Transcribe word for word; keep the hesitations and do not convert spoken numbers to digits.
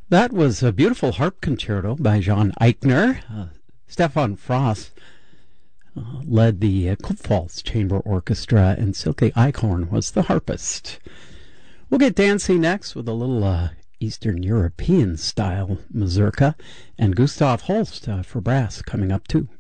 That was a beautiful harp concerto by John Eichner. Uh, Stefan Frost uh, led the uh, Kupfalz Chamber Orchestra, and Silke Eichhorn was the harpist. We'll get dancing next with a little uh, Eastern European style mazurka, and Gustav Holst uh, for brass coming up too.